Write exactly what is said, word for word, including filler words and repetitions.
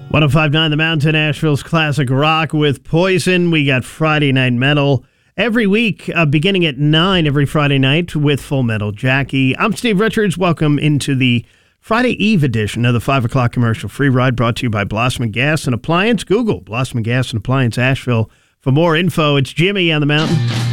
one oh five point nine The Mountain, Asheville's classic rock with Poison. We got Friday Night Metal every week, uh, beginning at nine every Friday night with Full Metal Jackie. I'm Steve Richards. Welcome into the Friday Eve edition of the five o'clock commercial free ride, brought to you by Blossom and Gas and Appliance. Google Blossom and Gas and Appliance Asheville for more info. It's Jimmy on the Mountain.